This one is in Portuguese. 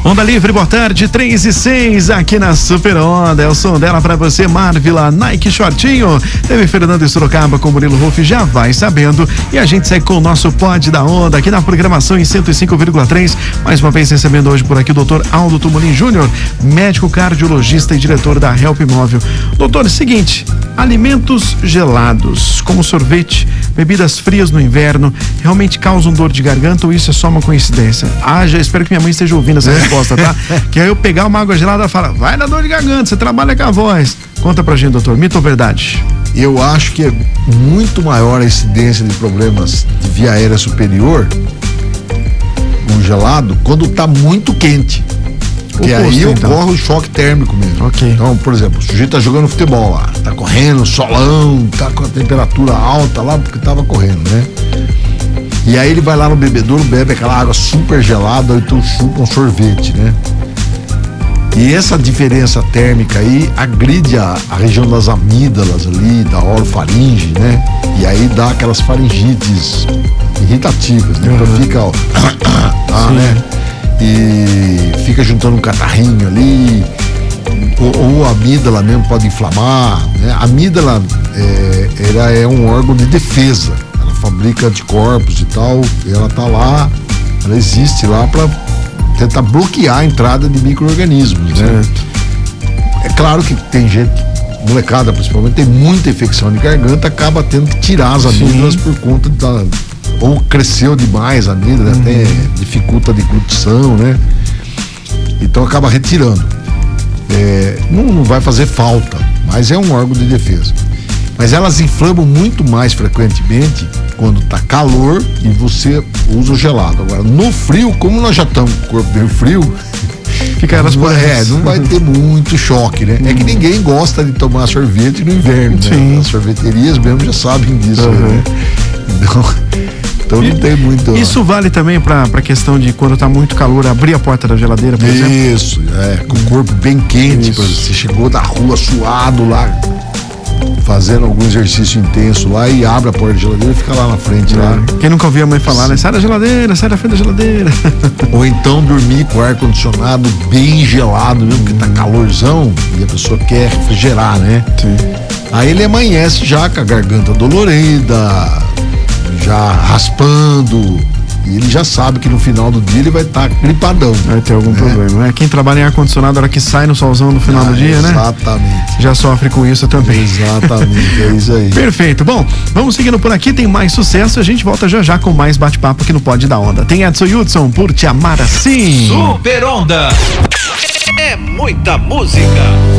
Onda Livre, boa tarde, 3:06 aqui na Super Onda. É o som dela pra você, Marvila, Nike Shortinho. Teve Fernando em Sorocaba com Murilo Ruff, já vai sabendo. E a gente segue com o nosso Pod da Onda aqui na programação em 105,3. Mais uma vez recebendo hoje por aqui o Dr. Aldo Tumolin Júnior, médico cardiologista e diretor da Help Móvel. Doutor, seguinte, alimentos gelados, como sorvete, bebidas frias no inverno, realmente causam dor de garganta ou isso é só uma coincidência? Já espero que minha mãe esteja ouvindo essa resposta, tá? Que aí eu pegar uma água gelada e falar, vai na dor de garganta, você trabalha com a voz. Conta pra gente, doutor, mito ou verdade? Eu acho que é muito maior a incidência de problemas de via aérea superior no gelado quando tá muito quente. Porque aí ocorre o choque térmico mesmo. Ok. Então, por exemplo, o sujeito tá jogando futebol lá, tá correndo, solão, tá com a temperatura alta lá porque tava correndo, né? E aí ele vai lá no bebedouro, bebe aquela água super gelada, ou então chupa um sorvete, né? E essa diferença térmica aí agride a região das amígdalas ali, da orofaringe, né? E aí dá aquelas faringites irritativas, né? Então fica, ó, né? E fica juntando um catarrinho ali, ou a amígdala mesmo pode inflamar, né? A amígdala, ela é um órgão de defesa, ela fabrica anticorpos e tal, e ela tá lá, ela existe lá para tentar bloquear a entrada de micro-organismos, né? É claro que tem gente, molecada principalmente, tem muita infecção de garganta, acaba tendo que tirar as amígdalas por conta ou cresceu demais a amígdala, até dificulta a deglutição, né? Então acaba retirando. Não vai fazer falta, mas é um órgão de defesa. Mas elas inflamam muito mais frequentemente quando tá calor e você usa o gelado. Agora, no frio, como nós já estamos com o corpo bem frio, fica elas por não vai ter muito choque, né? É que ninguém gosta de tomar sorvete no inverno, né? As sorveterias mesmo já sabem disso, né? Então não tem muito. Isso vale também pra questão de quando tá muito calor, abrir a porta da geladeira, por exemplo? Isso, com o corpo bem quente, você chegou da rua suado lá, fazendo algum exercício intenso lá e abre a porta da geladeira e fica lá na frente lá. Quem nunca ouviu a mãe falar, né? Sai da geladeira, sai da frente da geladeira. Ou então dormir com o ar-condicionado bem gelado mesmo, porque tá calorzão e a pessoa quer refrigerar, né? Sim. Aí ele amanhece já com a garganta dolorida, já raspando, e ele já sabe que no final do dia ele vai estar gripadão. Vai ter algum problema, né? Quem trabalha em ar-condicionado, na hora que sai no solzão no final do dia, né? Exatamente. Já sofre com isso também. Exatamente, é isso aí. Perfeito. Bom, vamos seguindo por aqui, tem mais sucesso, a gente volta já com mais bate-papo aqui no Pod da Onda. Tem Edson Hudson, Por Te Amar Assim. Super Onda. É muita música.